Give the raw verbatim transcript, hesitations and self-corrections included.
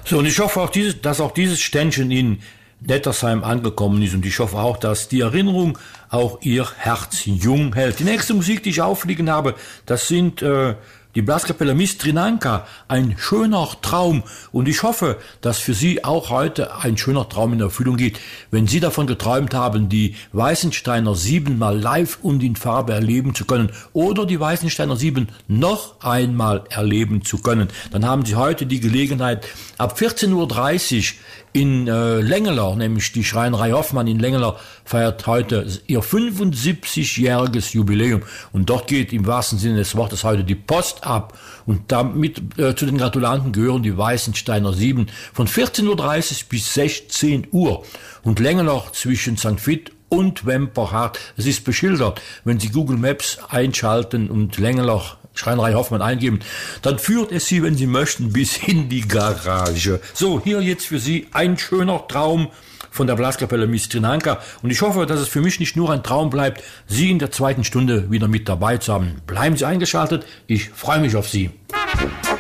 So, und ich hoffe auch, dieses, dass auch dieses Ständchen in Nettersheim angekommen ist und ich hoffe auch, dass die Erinnerung auch Ihr Herz jung hält. Die nächste Musik, die ich aufliegen habe, das sind äh, die Blaskapelle Mistrinanka, ein schöner Traum, und ich hoffe, dass für Sie auch heute ein schöner Traum in Erfüllung geht, wenn Sie davon geträumt haben, die Weißensteiner Sieben mal live und in Farbe erleben zu können oder die Weißensteiner Sieben noch einmal erleben zu können. Dann haben Sie heute die Gelegenheit, ab vierzehn Uhr dreißig in äh, Lengeler, nämlich die Schreinerei Hoffmann in Lengeler, feiert heute ihr fünfundsiebzigjähriges Jubiläum. Und dort geht im wahrsten Sinne des Wortes heute die Post ab. Und damit äh, zu den Gratulanten gehören die Weißensteiner Sieben von vierzehn Uhr dreißig bis sechzehn Uhr. Und Lengeler zwischen Sankt Vith und Wemperhard. Es ist beschildert, wenn Sie Google Maps einschalten und Lengeler Schreinerei Hoffmann eingeben, dann führt es Sie, wenn Sie möchten, bis in die Garage. So, hier jetzt für Sie ein schöner Traum von der Blaskapelle Mistrinanka, und ich hoffe, dass es für mich nicht nur ein Traum bleibt, Sie in der zweiten Stunde wieder mit dabei zu haben. Bleiben Sie eingeschaltet, ich freue mich auf Sie.